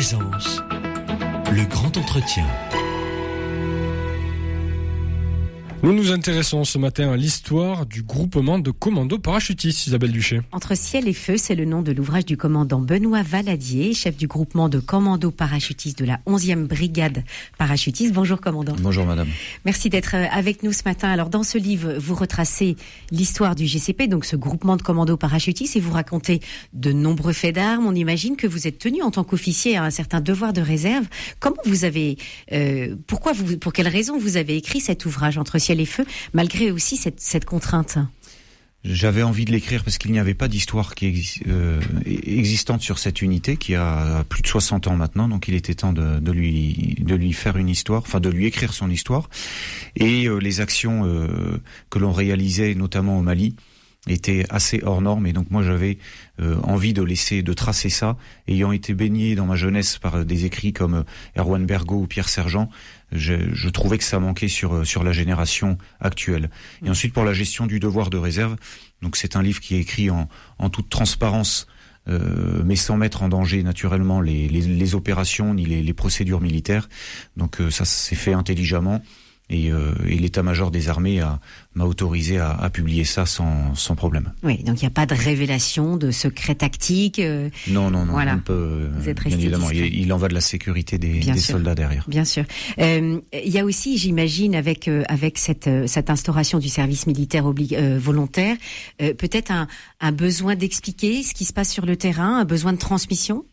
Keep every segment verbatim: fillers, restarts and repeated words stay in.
présence, le grand entretien. Nous nous intéressons ce matin à l'histoire du groupement de commandos parachutistes, Isabelle Duché. Entre ciel et feu, c'est le nom de l'ouvrage du commandant Benoît Valadier, chef du groupement de commandos parachutistes de la onzième brigade parachutiste. Bonjour commandant. Bonjour madame. Merci d'être avec nous ce matin. Alors dans ce livre, vous retracez l'histoire du G C P, donc ce groupement de commandos parachutistes, et vous racontez de nombreux faits d'armes. On imagine que vous êtes tenu en tant qu'officier à un certain devoir de réserve. Comment vous avez, euh, pourquoi vous, pour quelles raisons vous avez écrit cet ouvrage Entre ciel et feu, malgré aussi cette, cette contrainte? J'avais envie de l'écrire parce qu'il n'y avait pas d'histoire qui exi- euh, existante sur cette unité qui a plus de soixante ans maintenant, donc il était temps de, de lui de lui faire une histoire, enfin de lui écrire son histoire. Et euh, les actions euh, que l'on réalisait, notamment au Mali, était assez hors norme, et donc moi j'avais euh, envie de laisser, de tracer ça, ayant été baigné dans ma jeunesse par des écrits comme Erwan Bergot ou Pierre Sergent. Je, je trouvais que ça manquait sur sur la génération actuelle. Et ensuite pour la gestion du devoir de réserve, donc c'est un livre qui est écrit en en toute transparence, euh, mais sans mettre en danger naturellement les les, les opérations ni les, les procédures militaires. Donc euh, ça s'est fait intelligemment. Et, euh, et l'état-major des armées a, m'a autorisé à, à publier ça sans, sans problème. Oui, donc il n'y a pas de révélation, de secret tactique. Euh, non, non, non. Voilà. On peut, Vous êtes bien évidemment, il, il en va de la sécurité des, des soldats derrière. Bien sûr. Euh, il y a aussi, j'imagine, avec euh, avec cette euh, cette instauration du service militaire oblig- euh, volontaire, euh, peut-être un, un besoin d'expliquer ce qui se passe sur le terrain, un besoin de transmission.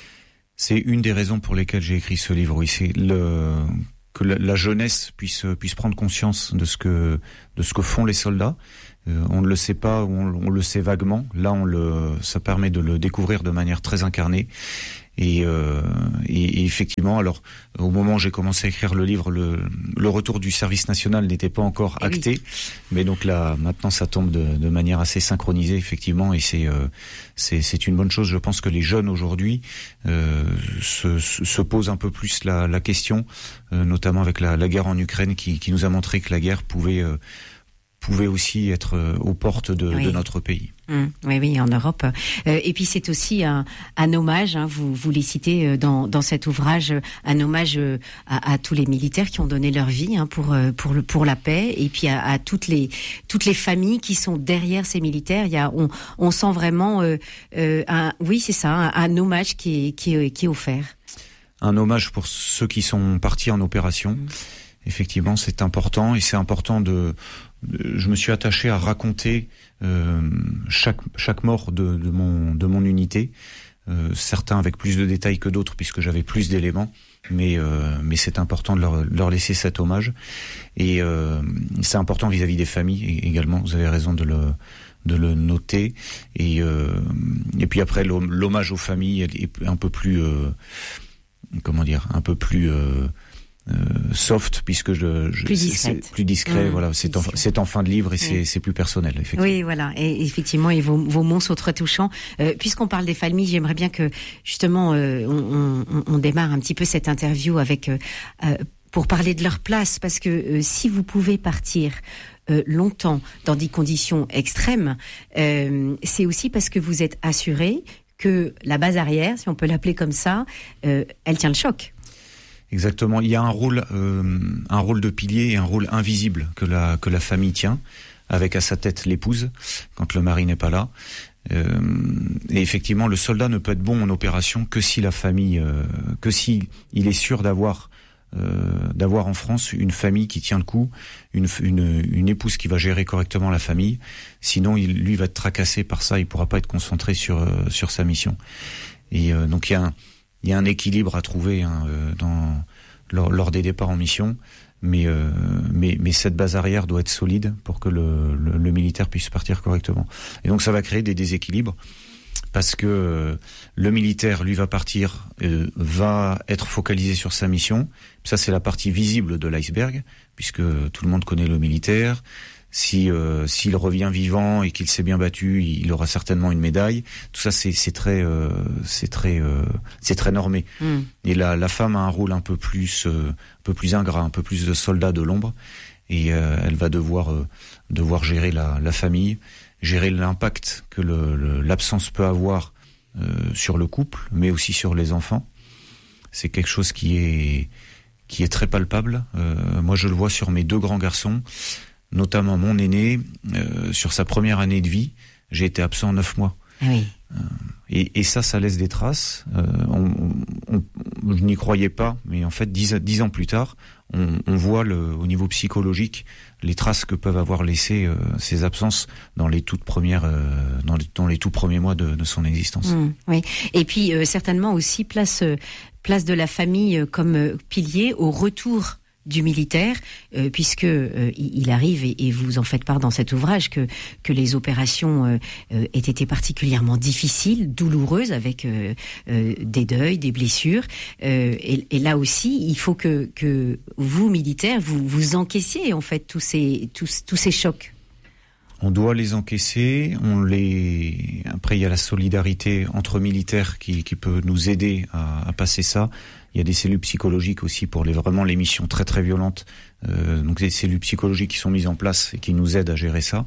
C'est une des raisons pour lesquelles j'ai écrit ce livre. Oui, c'est le que la, la jeunesse puisse puisse prendre conscience de ce que de ce que font les soldats. Euh, on ne le sait pas, on, on le sait vaguement. Là, on le, ça permet de le découvrir de manière très incarnée. Et, euh, et, et effectivement, alors au moment où j'ai commencé à écrire le livre, le, le retour du service national n'était pas encore acté, oui. Mais donc là, maintenant, ça tombe de, de manière assez synchronisée, effectivement, et c'est, euh, c'est, c'est une bonne chose. Je pense que les jeunes aujourd'hui euh, se, se posent un peu plus la, la question, euh, notamment avec la, la guerre en Ukraine, qui, qui nous a montré que la guerre pouvait euh, pouvait aussi être euh, aux portes de, oui. de notre pays. Mmh, oui, oui, en Europe. Euh, et puis c'est aussi un, un hommage, hein, vous, vous les citez dans, dans cet ouvrage, un hommage à, à tous les militaires qui ont donné leur vie hein, pour, pour, le, pour la paix, et puis à, à toutes, les, toutes les familles qui sont derrière ces militaires. Il y a, on, on sent vraiment, euh, euh, un, oui, c'est ça, un, un hommage qui est, qui, est, qui est offert. Un hommage pour ceux qui sont partis en opération. Mmh. Effectivement, c'est important, et c'est important de... Je me suis attaché à raconter euh, chaque chaque mort de, de mon de mon unité, euh, certains avec plus de détails que d'autres puisque j'avais plus d'éléments, mais euh, mais c'est important de leur leur laisser cet hommage, et euh, c'est important vis-à-vis des familles également. Vous avez raison de le de le noter, et euh, et puis après l'hommage aux familles est un peu plus euh, comment dire un peu plus euh, Euh, soft, puisque je, je plus discret, plus discret, mmh, voilà, c'est en, c'est en fin de livre, et c'est, oui. c'est plus personnel, effectivement. Oui, voilà, et effectivement, et vos, vos mots sont très touchants. Euh, puisqu'on parle des familles, j'aimerais bien que justement euh, on, on, on démarre un petit peu cette interview avec euh, euh, pour parler de leur place, parce que euh, si vous pouvez partir euh, longtemps dans des conditions extrêmes, euh, c'est aussi parce que vous êtes assuré que la base arrière, si on peut l'appeler comme ça, euh, elle tient le choc. Exactement. Il y a un rôle, euh, un rôle de pilier et un rôle invisible que la que la famille tient, avec à sa tête l'épouse quand le mari n'est pas là. Euh, et effectivement, le soldat ne peut être bon en opération que si la famille, euh, que si il est sûr d'avoir euh, d'avoir en France une famille qui tient le coup, une une une épouse qui va gérer correctement la famille. Sinon, il lui va être tracassé par ça. Il pourra pas être concentré sur euh, sur sa mission. Et euh, donc il y a un Il y a un équilibre à trouver hein, euh, dans, lors, lors des départs en mission, mais, euh, mais, mais cette base arrière doit être solide pour que le, le, le militaire puisse partir correctement. Et donc ça va créer des déséquilibres, parce que euh, le militaire, lui, va partir, euh, va être focalisé sur sa mission. Ça, c'est la partie visible de l'iceberg, puisque tout le monde connaît le militaire. Si euh, s'il revient vivant et qu'il s'est bien battu, il aura certainement une médaille. Tout ça, c'est c'est très euh, c'est très euh, c'est très normé. Mm. Et la la femme a un rôle un peu plus euh, un peu plus ingrat, un peu plus de soldat de l'ombre, et euh, elle va devoir euh, devoir gérer la la famille, gérer l'impact que le, le l'absence peut avoir euh, sur le couple, mais aussi sur les enfants. c'est quelque chose qui est qui est très palpable. Euh, moi, je le vois sur mes deux grands garçons, notamment mon aîné. Euh, sur sa première année de vie, j'ai été absent neuf mois. Oui. Euh, et, et ça, ça laisse des traces. Euh, on, on, on, je n'y croyais pas, mais en fait, dix, dix ans plus tard, on, on voit le, au niveau psychologique les traces que peuvent avoir laissées euh, ces absences dans les toutes premières, euh, dans, les, dans les tout premiers mois de, de son existence. Mmh, oui. Et puis euh, certainement aussi place euh, place de la famille comme euh, pilier au retour du militaire, euh, puisque euh, il arrive, et, et vous en faites part dans cet ouvrage, que que les opérations euh, euh, aient été particulièrement difficiles, douloureuses, avec euh, euh, des deuils, des blessures. Euh, et, et là aussi, il faut que que vous, militaires, vous vous encaissiez en fait tous ces tous tous ces chocs. On doit les encaisser. On les. Après, il y a la solidarité entre militaires qui qui peut nous aider à, à passer ça. Il y a des cellules psychologiques aussi pour les vraiment les missions très très violentes. Euh, donc des cellules psychologiques qui sont mises en place et qui nous aident à gérer ça.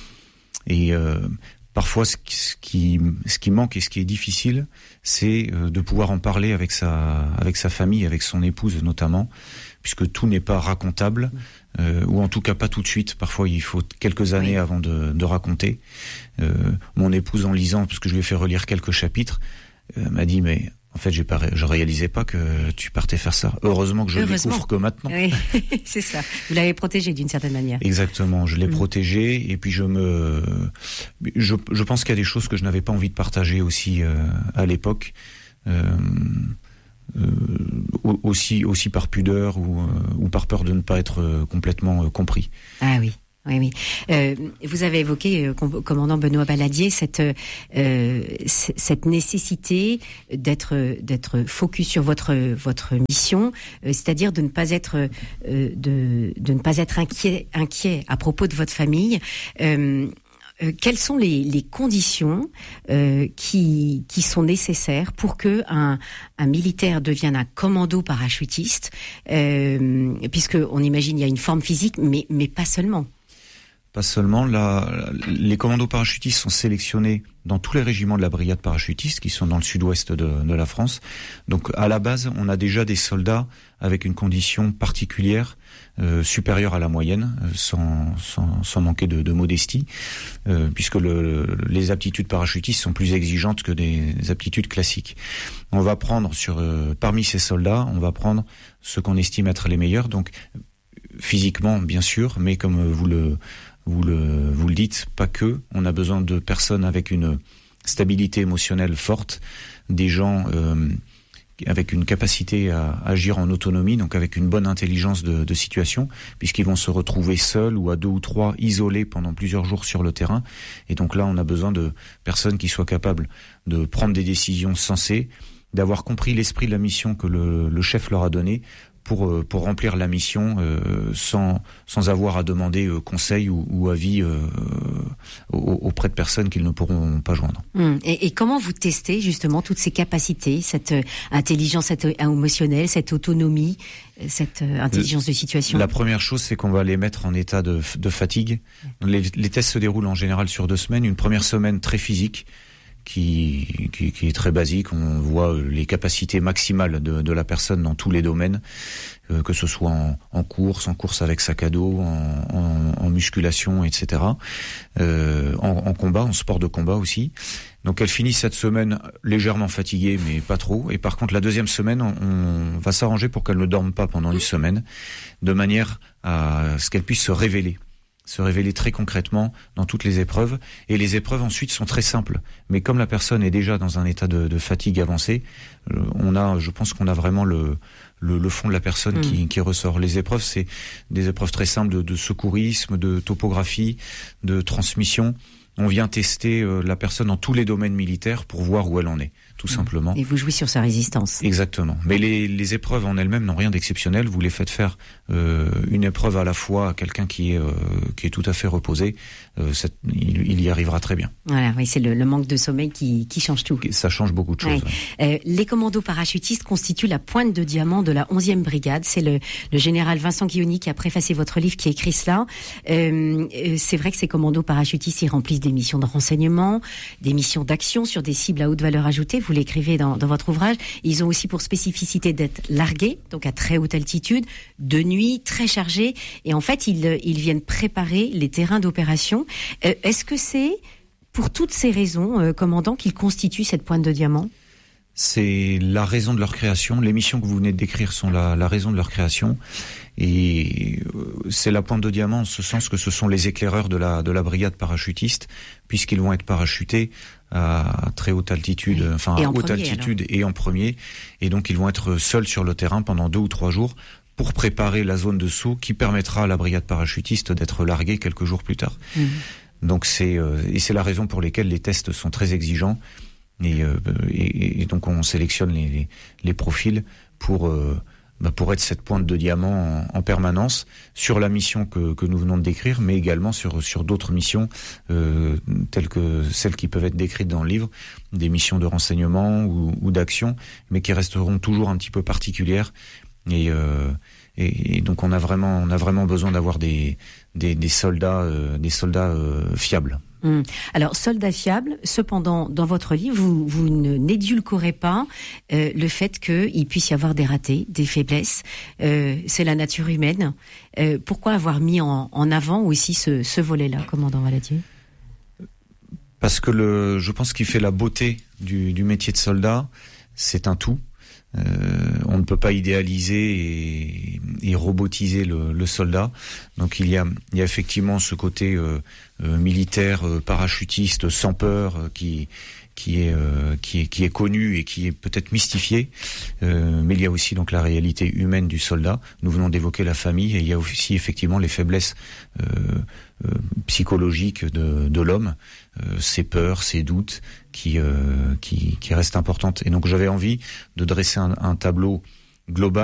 Et euh, parfois, ce qui, ce qui ce qui manque et ce qui est difficile, c'est euh, de pouvoir en parler avec sa avec sa famille, avec son épouse notamment, puisque tout n'est pas racontable, euh, ou en tout cas pas tout de suite. Parfois, il faut quelques années oui. avant de, de raconter. Euh, mon épouse, en lisant, parce que je lui ai fait relire quelques chapitres, euh, m'a dit mais en fait, j'ai pas, je réalisais pas que tu partais faire ça. Heureusement que je le découvre que maintenant. Oui, c'est ça. Vous l'avez protégé d'une certaine manière. Exactement. Je l'ai mmh. protégé, et puis je me, je, je pense qu'il y a des choses que je n'avais pas envie de partager aussi euh, à l'époque, euh, euh, aussi, aussi par pudeur ou, euh, ou par peur de ne pas être euh, complètement euh, compris. Ah oui. Oui, oui. Euh, vous avez évoqué, euh, commandant Benoît Baladier, cette euh, c- cette nécessité d'être d'être focus sur votre votre mission, euh, c'est-à-dire de ne pas être euh, de de ne pas être inquiet inquiet à propos de votre famille. Euh, euh, quelles sont les, les conditions euh, qui qui sont nécessaires pour que un un militaire devienne un commando parachutiste, euh, puisque on imagine il y a une forme physique, mais mais pas seulement. Pas seulement, la, les commandos parachutistes sont sélectionnés dans tous les régiments de la brigade parachutiste qui sont dans le sud-ouest de, de la France. Donc à la base, on a déjà des soldats avec une condition particulière, euh, supérieure à la moyenne, euh, sans, sans, sans manquer de, de modestie, euh, puisque le, les aptitudes parachutistes sont plus exigeantes que des, des aptitudes classiques. On va prendre sur euh, parmi ces soldats, on va prendre ceux qu'on estime être les meilleurs, donc physiquement bien sûr, mais comme vous le Vous le, vous le dites, pas que. On a besoin de personnes avec une stabilité émotionnelle forte, des gens euh, avec une capacité à agir en autonomie, donc avec une bonne intelligence de, de situation, puisqu'ils vont se retrouver seuls ou à deux ou trois, isolés pendant plusieurs jours sur le terrain. Et donc là, on a besoin de personnes qui soient capables de prendre des décisions sensées, d'avoir compris l'esprit de la mission que le, le chef leur a donné, pour pour remplir la mission euh, sans sans avoir à demander euh, conseil ou, ou avis euh, auprès de personnes qu'ils ne pourront pas joindre. Mmh. Et, et comment vous testez justement toutes ces capacités, cette euh, intelligence cette, euh, émotionnelle, cette autonomie, cette euh, intelligence de situation? La première chose, c'est qu'on va les mettre en état de, de fatigue. Les, les tests se déroulent en général sur deux semaines. Une première semaine très physique, Qui, qui, qui est très basique. On voit les capacités maximales de, de la personne dans tous les domaines, euh, que ce soit en, en course, en course avec sac à dos, en, en, en musculation, et cetera. Euh, en, en combat, en sport de combat aussi. Donc elle finit cette semaine légèrement fatiguée, mais pas trop. Et par contre, la deuxième semaine, on, on va s'arranger pour qu'elle ne dorme pas pendant une semaine, de manière à ce qu'elle puisse se révéler. se révéler très concrètement dans toutes les épreuves. Et les épreuves ensuite sont très simples. Mais comme la personne est déjà dans un état de, de fatigue avancée, on a, je pense qu'on a vraiment le, le, le fond de la personne mmh. qui, qui ressort. Les épreuves, c'est des épreuves très simples de, de secourisme, de topographie, de transmission. On vient tester euh, la personne dans tous les domaines militaires pour voir où elle en est, tout mmh. simplement. Et vous jouez sur sa résistance. Exactement. Mais les, les épreuves en elles-mêmes n'ont rien d'exceptionnel. Vous les faites faire euh, une épreuve à la fois à quelqu'un qui est, euh, qui est tout à fait reposé. Euh, cette, il, il y arrivera très bien. Voilà, oui, c'est le, le manque de sommeil qui, qui change tout. Ça change beaucoup de choses. Ouais. Ouais. Euh, les commandos parachutistes constituent la pointe de diamant de la onzième brigade. C'est le, le général Vincent Guilloni qui a préfacé votre livre, qui a écrit cela. Euh, c'est vrai que ces commandos parachutistes, ils remplissent des missions de renseignement, des missions d'action sur des cibles à haute valeur ajoutée. vous l'écrivez dans, dans votre ouvrage. Ils ont aussi pour spécificité d'être largués, donc à très haute altitude, de nuit, très chargés. Et en fait, ils, ils viennent préparer les terrains d'opération. Euh, est-ce que c'est pour toutes ces raisons, euh, commandant, qu'ils constituent cette pointe de diamant ? C'est la raison de leur création. Les missions que vous venez de décrire sont la, la raison de leur création. Et c'est la pointe de diamant en ce sens que ce sont les éclaireurs de la, de la brigade parachutiste, puisqu'ils vont être parachutés à très haute altitude, oui. enfin et à haute premier, altitude alors. et en premier. Et donc ils vont être seuls sur le terrain pendant deux ou trois jours pour préparer la zone de saut qui permettra à la brigade parachutiste d'être larguée quelques jours plus tard. Mmh. Donc c'est, euh, et c'est la raison pour laquelle les tests sont très exigeants. Et, euh, et, et donc on sélectionne les, les, les profils pour... Euh, Bah pour être cette pointe de diamant en, en permanence sur la mission que, que nous venons de décrire, mais également sur, sur d'autres missions euh, telles que celles qui peuvent être décrites dans le livre, des missions de renseignement ou, ou d'action, mais qui resteront toujours un petit peu particulières. Et, euh, et, et donc on a vraiment, on a vraiment besoin d'avoir des, des, des soldats, euh, des soldats euh, fiables. Hum. Alors, soldat fiable, cependant, dans votre livre, vous, vous ne, n'édulcorez pas euh, le fait qu'il puisse y avoir des ratés, des faiblesses. Euh, c'est la nature humaine. Euh, pourquoi avoir mis en, en avant aussi ce, ce volet-là, commandant Valadier ? Parce que le, je pense qu'il fait la beauté du, du métier de soldat, c'est un tout. Euh, on ne peut pas idéaliser et, et robotiser le, le soldat. Donc il y a, il y a effectivement ce côté euh, euh, militaire, euh, parachutiste, sans peur, euh, qui qui est euh, qui est qui est connu et qui est peut-être mystifié. Euh, mais il y a aussi donc la réalité humaine du soldat. Nous venons d'évoquer la famille et il y a aussi effectivement les faiblesses euh, euh, psychologiques de, de l'homme, euh, ses peurs, ses doutes, qui, euh, qui qui restent importantes. Et donc j'avais envie de dresser un, un tableau global